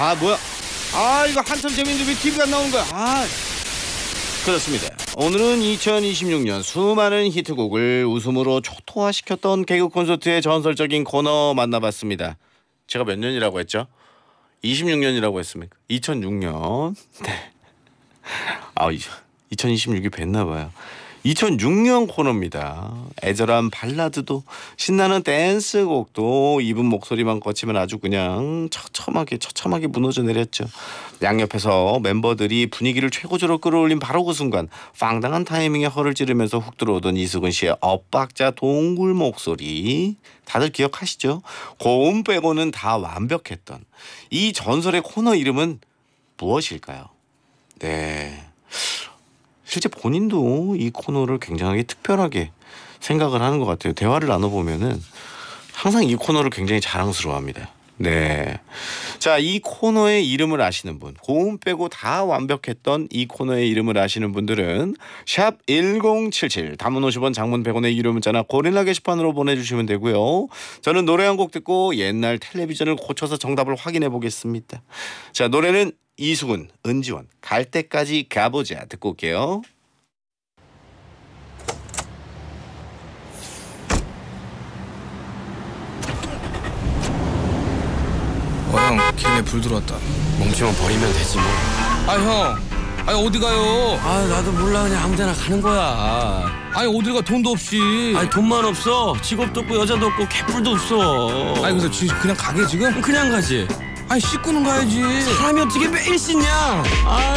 아 뭐야? 아 이거 한참 재밌는데 왜 TV가 안 나오는 거야? 아 그렇습니다. 오늘은 2026년 수많은 히트곡을 웃음으로 초토화시켰던 개그 콘서트의 전설적인 코너 만나봤습니다. 제가 몇 년이라고 했죠? 26년이라고 했습니까? 2006년. 네. 2026이 뵀나 봐요. 2006년 코너입니다. 애절한 발라드도 신나는 댄스곡도 이분 목소리만 거치면 아주 그냥 처참하게 무너져 내렸죠. 양옆에서 멤버들이 분위기를 최고조로 끌어올린 바로 그 순간 빵당한 타이밍에 허를 찌르면서 훅 들어오던 이수근 씨의 엇박자 동굴 목소리 다들 기억하시죠? 고음 빼고는 다 완벽했던 이 전설의 코너 이름은 무엇일까요? 네. 실제 본인도 이 코너를 굉장히 특별하게 생각을 하는 것 같아요. 대화를 나눠보면은 항상 이 코너를 굉장히 자랑스러워합니다. 네. 자, 이 코너의 이름을 아시는 분, 고음 빼고 다 완벽했던 이 코너의 이름을 아시는 분들은 샵 1077, 단문 50원, 장문 100원의 유료 문자나 고릴라 게시판으로 보내주시면 되고요. 저는 노래 한 곡 듣고 옛날 텔레비전을 고쳐서 정답을 확인해 보겠습니다. 자, 노래는 이수근, 은지원, 갈 때까지 가보자 듣고 올게요. 형, 길에 불 들어왔다. 뭉치면 버리면 되지 뭐. 아, 형. 아니, 어디 가요? 아 나도 몰라 그냥 아무데나 가는 거야. 아니, 어디 가 돈도 없이. 아니 돈만 없어. 직업도 없고 여자도 없고 개뿔도 없어. 아니, 그래서 그냥 가게 지금? 그냥 가지. 아니, 씻고는 가야지. 사람이 어떻게 매일 씻냐. 아